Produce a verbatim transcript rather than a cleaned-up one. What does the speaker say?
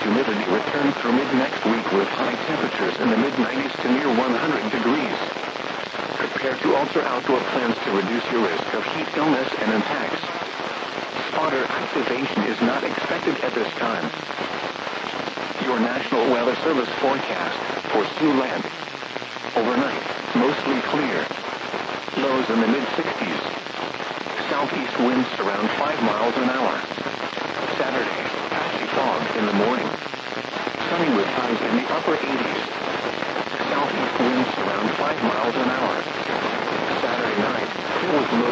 humidity return through mid-next week with high temperatures in the mid nineties to near one hundred degrees. Prepare to alter outdoor plans to reduce your risk of heat illness and impacts. Spotter activation is not expected at this time. Your National Weather Service forecast for Siouxland. Overnight, mostly clear. Lows in the mid sixties. Southeast winds around five miles an hour. Saturday, patchy fog in the morning. Sunny with highs in the upper eighties. Southeast winds around five miles an hour. Saturday night, clear with lows